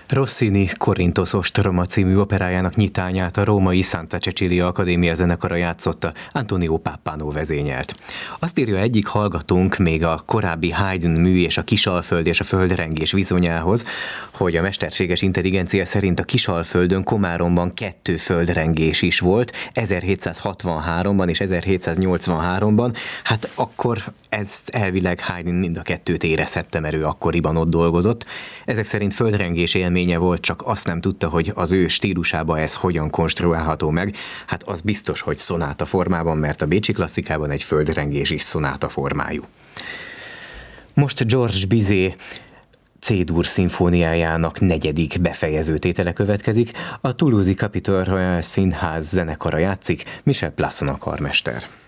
Rossini Korintosz ostroma című operájának nyitányát a római Santa Cecilia Akadémia zenekara játszotta, Antonio Pappano vezényelt. Azt írja egyik hallgatónk még a korábbi Haydn mű és a Kisalföld és a földrengés viszonyához, hogy a mesterséges intelligencia szerint a Kisalföldön, Komáromban 2 földrengés is volt, 1763-ban és 1783-ban, hát akkor ezt elvileg Haydn mind a 2-t érezhette, mert ő akkoriban ott dolgozott. Ezek szerint földrengés élménye volt, csak azt nem tudta, hogy az ő stílusába ez hogyan konstruálható meg. Hát az biztos, hogy szonáta formában, mert a bécsi klasszikában egy földrengés is szonáta formájú. Most Georges Bizet C-dur szimfóniájának 4. befejező tétele következik. A Toulouse-i Capitol Royal Színház zenekara játszik, Michel Plasson a karmester.